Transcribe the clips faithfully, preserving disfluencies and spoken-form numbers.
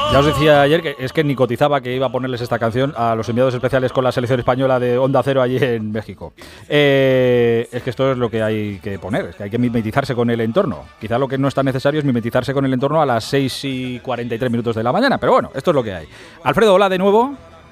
Ya os decía ayer que es que ni cotizaba que iba a ponerles esta canción a los enviados especiales con la selección española de Onda Cero allí en México. Eh, es que esto es lo que hay que poner, es que hay que mimetizarse con el entorno. Quizá lo que no es tan necesario es mimetizarse con el entorno a las seis y cuarenta y tres minutos de la mañana, pero bueno, esto es lo que hay. Alfredo, hola de nuevo.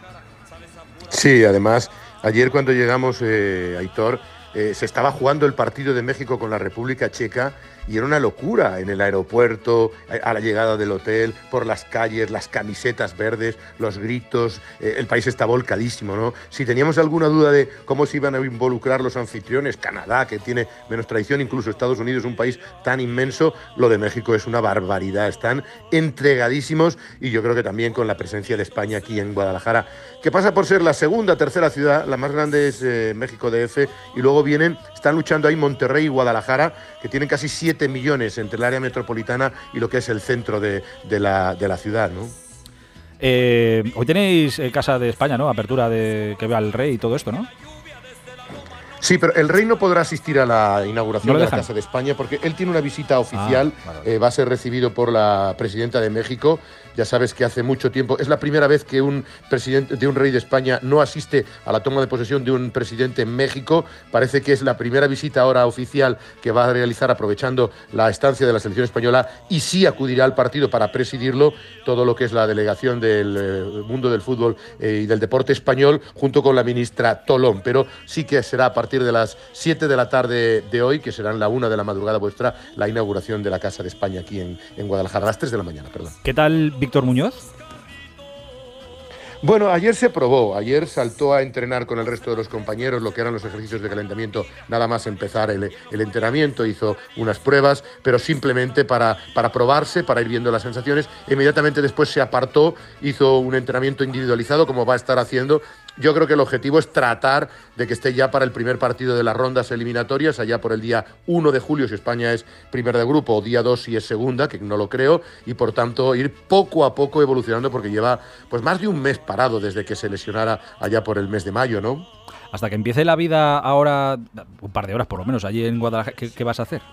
Sí, además, ayer cuando llegamos, eh, Aitor, eh, se estaba jugando el partido de México con la República Checa y era una locura en el aeropuerto, a la llegada del hotel, por las calles, las camisetas verdes, los gritos, eh, el país está volcadísimo, ¿no? Si teníamos alguna duda de cómo se iban a involucrar los anfitriones, Canadá, que tiene menos tradición, incluso Estados Unidos, un país tan inmenso, lo de México es una barbaridad, están entregadísimos y yo creo que también con la presencia de España aquí en Guadalajara, que pasa por ser la segunda, tercera ciudad, la más grande es eh, México D F, y luego vienen, están luchando ahí Monterrey y Guadalajara, que tienen casi siete millones entre el área metropolitana y lo que es el centro de, de, la, de la ciudad, ¿no? Eh, hoy tenéis eh, Casa de España, ¿no? Apertura de que vea el rey y todo esto, ¿no? Sí, pero el rey no podrá asistir a la inauguración ¿No de la Casa de España porque él tiene una visita oficial, ah, vale, vale. Eh, va a ser recibido por la presidenta de México. Ya sabes que hace mucho tiempo, es la primera vez que un presidente de un rey de España no asiste a la toma de posesión de un presidente en México. Parece que es la primera visita ahora oficial que va a realizar aprovechando la estancia de la selección española y sí acudirá al partido para presidirlo todo lo que es la delegación del eh, mundo del fútbol eh, y del deporte español junto con la ministra Tolón. Pero sí que será a partir de las siete de la tarde de hoy, que serán la una de la madrugada vuestra, la inauguración de la Casa de España aquí en, en Guadalajara, a las tres de la mañana, perdón. ¿Qué tal Víctor Muñoz? Bueno, ayer se probó, ayer saltó a entrenar con el resto de los compañeros lo que eran los ejercicios de calentamiento, nada más empezar el, el entrenamiento, hizo unas pruebas, pero simplemente para, para probarse, para ir viendo las sensaciones. Inmediatamente después se apartó, hizo un entrenamiento individualizado, como va a estar haciendo. Yo creo que el objetivo es tratar de que esté ya para el primer partido de las rondas eliminatorias, allá por el día uno de julio, si España es primer de grupo, o día dos si es segunda, que no lo creo, y por tanto ir poco a poco evolucionando, porque lleva pues más de un mes parado desde que se lesionara allá por el mes de mayo, ¿no? Hasta que empiece la vida ahora, un par de horas por lo menos, allí en Guadalajara, ¿qué, qué vas a hacer?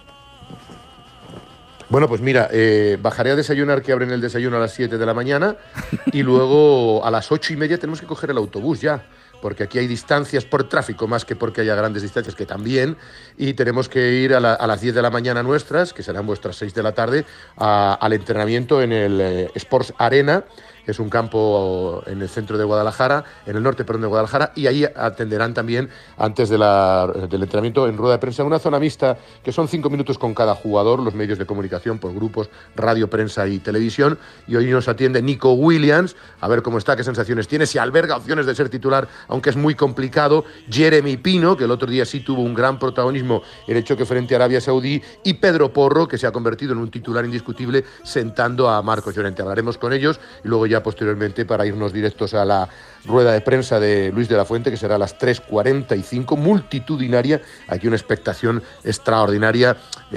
Bueno, pues mira, eh, bajaré a desayunar, que abren el desayuno a las siete de la mañana, y luego a las ocho y media tenemos que coger el autobús ya, porque aquí hay distancias por tráfico más que porque haya grandes distancias, que también, y tenemos que ir a, la, a las diez de la mañana nuestras, que serán vuestras seis de la tarde, a, al entrenamiento en el eh, Sports Arena, que es un campo en el centro de Guadalajara, en el norte, perdón, de Guadalajara, y ahí atenderán también, antes de la, del entrenamiento, en rueda de prensa, una zona mixta, que son cinco minutos con cada jugador, los medios de comunicación por grupos, radio, prensa y televisión, y hoy nos atiende Nico Williams, a ver cómo está, qué sensaciones tiene, si alberga opciones de ser titular, aunque es muy complicado, Jeremy Pino, que el otro día sí tuvo un gran protagonismo en el choque frente a Arabia Saudí, y Pedro Porro, que se ha convertido en un titular indiscutible, sentando a Marcos Llorente. Hablaremos con ellos, y luego ya ya posteriormente para irnos directos a la rueda de prensa de Luis de la Fuente, que será a las tres cuarenta y cinco, multitudinaria, aquí una expectación extraordinaria.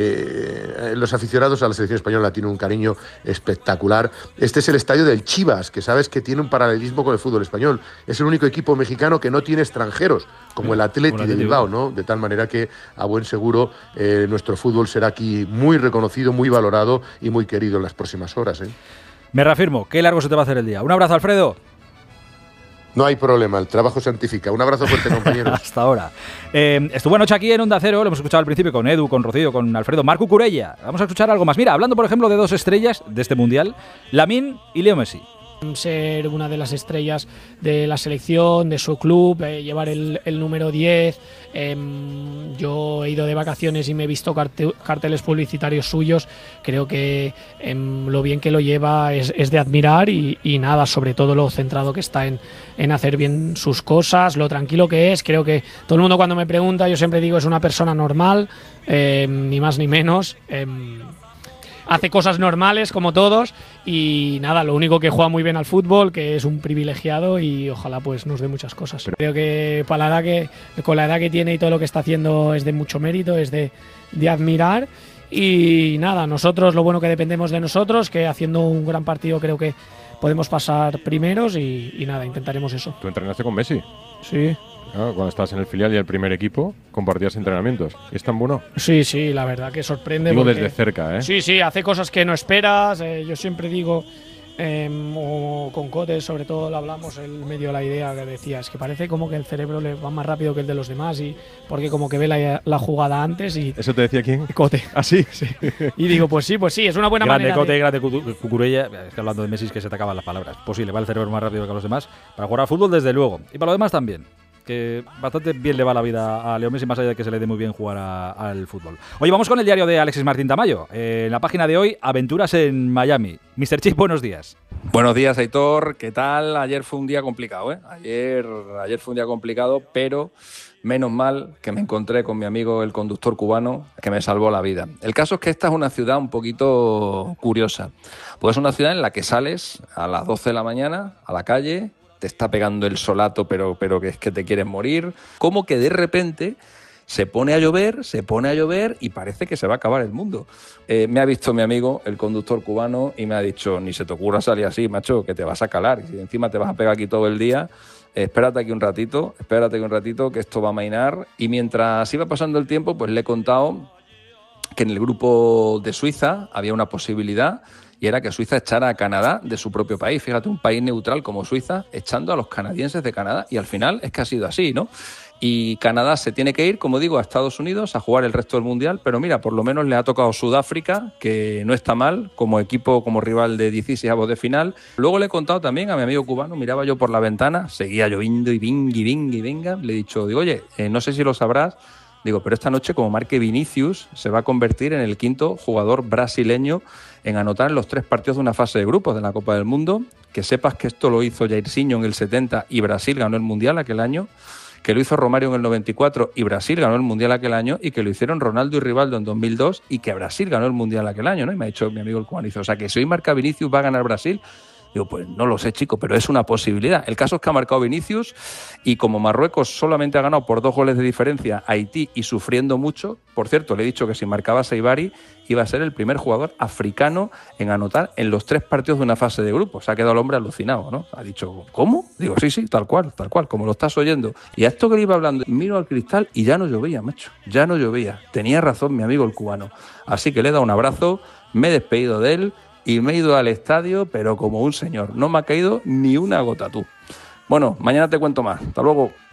Eh, los aficionados a la selección española tienen un cariño espectacular. Este es el estadio del Chivas, que sabes que tiene un paralelismo con el fútbol español. Es el único equipo mexicano que no tiene extranjeros, como el Atleti de Bilbao, ¿no? De tal manera que, a buen seguro, eh, nuestro fútbol será aquí muy reconocido, muy valorado y muy querido en las próximas horas, ¿eh? Me reafirmo, qué largo se te va a hacer el día. Un abrazo, Alfredo. No hay problema, el trabajo santifica. Un abrazo fuerte, compañeros. Hasta ahora. Eh, estuvo anoche aquí en Onda Cero, lo hemos escuchado al principio con Edu, con Rocío, con Alfredo, Marco Curella. Vamos a escuchar algo más. Mira, hablando, por ejemplo, de dos estrellas de este Mundial, Lamine y Leo Messi. Ser una de las estrellas de la selección, de su club, eh, llevar el, el número diez. Eh, yo he ido de vacaciones y me he visto carte, carteles publicitarios suyos. Creo que eh, lo bien que lo lleva es, es de admirar y, y nada, sobre todo lo centrado que está en, en hacer bien sus cosas, lo tranquilo que es. Creo que todo el mundo cuando me pregunta, yo siempre digo es una persona normal, eh, ni más ni menos. Eh, Hace cosas normales como todos y nada, lo único que juega muy bien al fútbol, que es un privilegiado y ojalá pues nos dé muchas cosas. Pero creo que para la edad que con la edad que tiene y todo lo que está haciendo es de mucho mérito, es de, de admirar y nada, nosotros lo bueno que dependemos de nosotros, que haciendo un gran partido creo que podemos pasar primeros y, y nada, intentaremos eso. ¿Tú entrenaste con Messi? Sí. Claro, cuando estabas en el filial y el primer equipo, compartías entrenamientos. ¿Es tan bueno? Sí, sí, la verdad que sorprende. Digo porque, desde cerca, ¿eh? Sí, sí, hace cosas que no esperas. Eh, yo siempre digo eh, o con Cote, sobre todo lo hablamos, el medio la idea que decía, es que parece como que el cerebro le va más rápido que el de los demás, y porque como que ve la, la jugada antes y... ¿Eso te decía quién? Cote. ¿Ah, sí? Sí. Y digo, pues sí, pues sí, es una buena grande manera Cote, de... grande Cucu- Cucurella. Es que hablando de Messi es que se te acaban las palabras. Pues sí, le va el cerebro más rápido que a los demás. Para jugar al fútbol, desde luego. Y para lo demás también. Que bastante bien le va la vida a Leo Messi, más allá de que se le dé muy bien jugar a- al fútbol. Oye, vamos con el diario de Alexis Martín Tamayo. Eh, en la página de hoy, aventuras en Miami. mister Chip, buenos días. Buenos días, Aitor. ¿Qué tal? Ayer fue un día complicado, ¿eh? Ayer, ayer fue un día complicado, pero menos mal que me encontré con mi amigo el conductor cubano, que me salvó la vida. El caso es que esta es una ciudad un poquito curiosa. Pues es una ciudad en la que sales a las doce de la mañana a la calle, te está pegando el solato, pero, pero que es que te quieres morir. Como que de repente se pone a llover, se pone a llover y parece que se va a acabar el mundo. Eh, me ha visto mi amigo, el conductor cubano, y me ha dicho, ni se te ocurra salir así, macho, que te vas a calar. Y si encima te vas a pegar aquí todo el día, eh, espérate aquí un ratito, espérate aquí un ratito, que esto va a mainar. Y mientras iba pasando el tiempo, pues le he contado que en el grupo de Suiza había una posibilidad, y era que Suiza echara a Canadá de su propio país. Fíjate, un país neutral como Suiza echando a los canadienses de Canadá, y al final es que ha sido así, ¿no? Y Canadá se tiene que ir, como digo, a Estados Unidos a jugar el resto del Mundial, pero mira, por lo menos le ha tocado Sudáfrica, que no está mal, como equipo, como rival de dieciséisavos de final. Luego le he contado también a mi amigo cubano, miraba yo por la ventana, seguía lloviendo y vingui, vingui, venga, le he dicho, digo, oye, eh, no sé si lo sabrás, digo, pero esta noche, como marque Vinicius, se va a convertir en el quinto jugador brasileño en anotar en los tres partidos de una fase de grupos de la Copa del Mundo. Que sepas que esto lo hizo Jairzinho en el setenta y Brasil ganó el Mundial aquel año, que lo hizo Romario en el noventa y cuatro y Brasil ganó el Mundial aquel año, y que lo hicieron Ronaldo y Rivaldo en dos mil dos y que Brasil ganó el Mundial aquel año, ¿no? Y me ha dicho mi amigo el cubano, o sea, que si hoy marca Vinicius va a ganar Brasil. Digo, pues no lo sé, chico, pero es una posibilidad. El caso es que ha marcado Vinicius, y como Marruecos solamente ha ganado por dos goles de diferencia a Haití y sufriendo mucho, por cierto, le he dicho que si marcaba Seibari iba a ser el primer jugador africano en anotar en los tres partidos de una fase de grupo. Se ha quedado el hombre alucinado, ¿no? Ha dicho, ¿cómo? Digo, sí, sí, tal cual, tal cual, como lo estás oyendo. Y a esto que le iba hablando, miro al cristal y ya no llovía, macho, ya no llovía. Tenía razón mi amigo el cubano. Así que le he dado un abrazo, me he despedido de él, y me he ido al estadio, pero como un señor. No me ha caído ni una gota, tú. Bueno, mañana te cuento más. Hasta luego.